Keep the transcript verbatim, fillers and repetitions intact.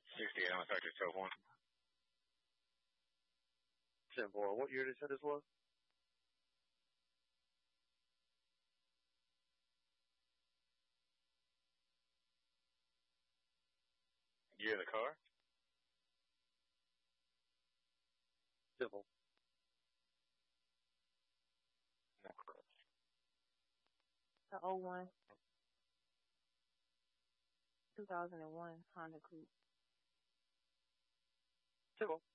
sixty-eight, I'm going to start this twelve one. ten four, what year did you say this was? Year of the car? Civil. No. The oh one. two thousand one Honda Coupe. Civil.